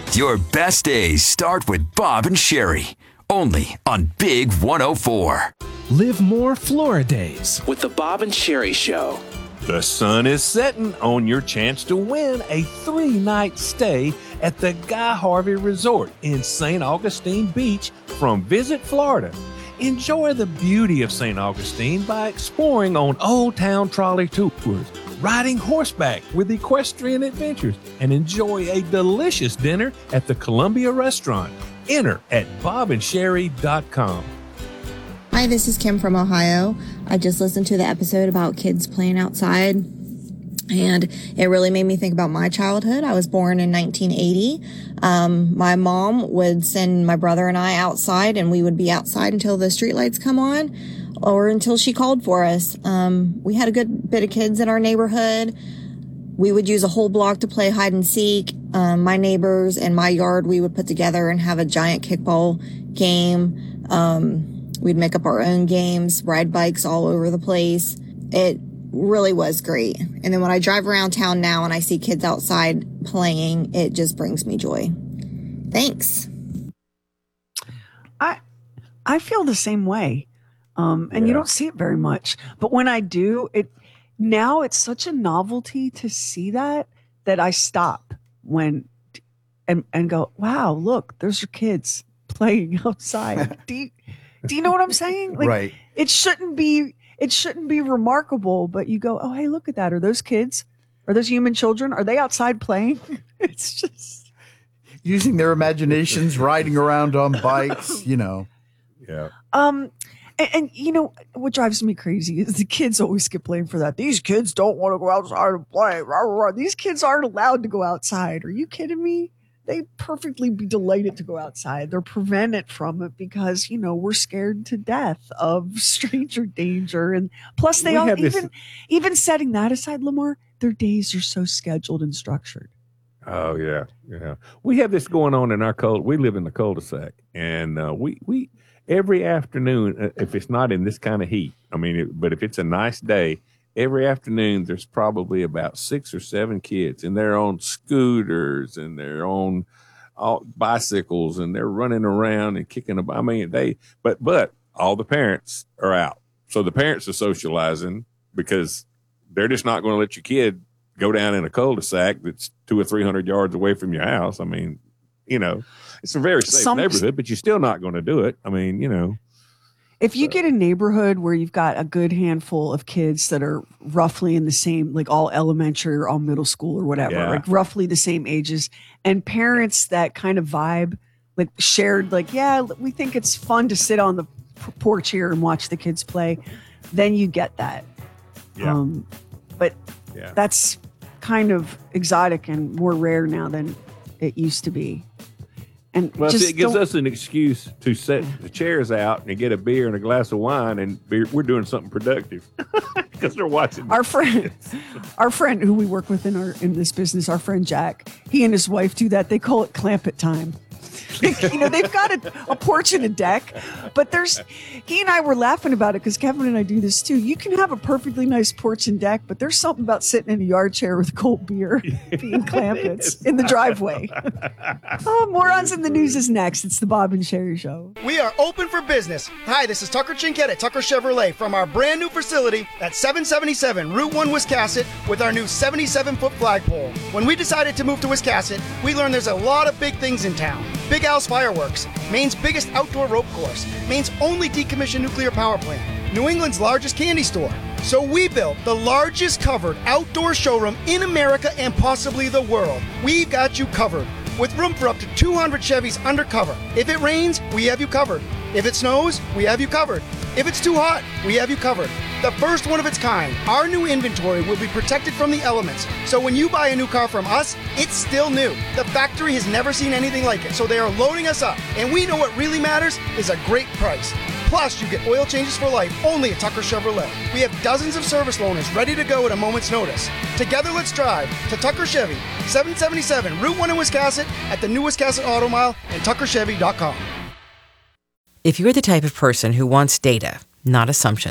Your best days start with Bob and Sherry. Only on Big 104. Live more Flora days with the Bob and Sherry Show. The sun is setting on your chance to win a 3-night stay at the Guy Harvey Resort in St. Augustine Beach from Visit Florida. Enjoy the beauty of St. Augustine by exploring on Old Town Trolley tours, riding horseback with equestrian adventures, and enjoy a delicious dinner at the Columbia Restaurant. Enter at bobandsherry.com. Hi, this is Kim from Ohio. I just listened to the episode about kids playing outside, and it really made me think about my childhood. I was born in 1980. My mom would send my brother and I outside, and we would be outside until the streetlights come on or until she called for us. We had a good bit of kids in our neighborhood. We would use a whole block to play hide and seek. My neighbors and my yard, we would put together and have a giant kickball game. We'd make up our own games, ride bikes all over the place. It really was great. And then when I drive around town now and I see kids outside playing, it just brings me joy. Thanks. I feel the same way. And you don't see it very much. But when I do, now it's such a novelty to see that I stop and go, wow, look, there's your kids playing outside. Do you know what I'm saying? Like, right. It shouldn't be remarkable, but you go, oh, hey, look at that. Are those kids? Are those human children? Are they outside playing? It's just using their imaginations, riding around on bikes, Yeah. And you know what drives me crazy is the kids always get blamed for that. These kids don't want to go outside and play. Rah, rah, rah. These kids aren't allowed to go outside. Are you kidding me? They'd perfectly be delighted to go outside. They're prevented from it because, we're scared to death of stranger danger. And plus they all, even setting that aside, Lamar, their days are so scheduled and structured. Oh, yeah. Yeah. We have this going on in our we live in the cul-de-sac, and we every afternoon, if it's not in this kind of heat, but if it's a nice day, every afternoon there's probably about 6 or 7 kids and they're on scooters and they're on bicycles and they're running around and kicking about. But all the parents are out. So the parents are socializing because they're just not going to let your kid go down in a cul-de-sac that's 200 or 300 yards away from your house. It's a very safe neighborhood, but you're still not going to do it. If you get a neighborhood where you've got a good handful of kids that are roughly in the same, like all elementary or all middle school or whatever, like roughly the same ages, and parents that kind of vibe, like shared, like, yeah, we think it's fun to sit on the porch here and watch the kids play, then you get that. Yeah. But that's kind of exotic and more rare now than it used to be. And it gives us an excuse to set the chairs out and get a beer and a glass of wine, and we're doing something productive because they're watching. Our friend who we work with in this business, our friend Jack, he and his wife do that. They call it clamp it time. They've got a porch and a deck, but he and I were laughing about it because Kevin and I do this too. You can have a perfectly nice porch and deck, but there's something about sitting in a yard chair with cold beer being clampets in the driveway. Morons in the News is next. It's the Bob and Sherry Show. We are open for business. Hi, this is Tucker Chinkett at Tucker Chevrolet from our brand new facility at 777 Route 1 Wiscasset with our new 77-foot flagpole. When we decided to move to Wiscasset, we learned there's a lot of big things in town. Big Al's Fireworks, Maine's biggest outdoor rope course, Maine's only decommissioned nuclear power plant, New England's largest candy store. So we built the largest covered outdoor showroom in America and possibly the world. We've got you covered, with room for up to 200 Chevys undercover. If it rains, we have you covered. If it snows, we have you covered. If it's too hot, we have you covered. The first one of its kind, our new inventory will be protected from the elements. So when you buy a new car from us, it's still new. The factory has never seen anything like it, so they are loading us up. And we know what really matters is a great price. Plus, you get oil changes for life only at Tucker Chevrolet. We have dozens of service loaners ready to go at a moment's notice. Together, let's drive to Tucker Chevy, 777 Route 1 in Wiscasset, at the new Wiscasset Auto Mile, and tuckerchevy.com. If you're the type of person who wants data, not assumptions,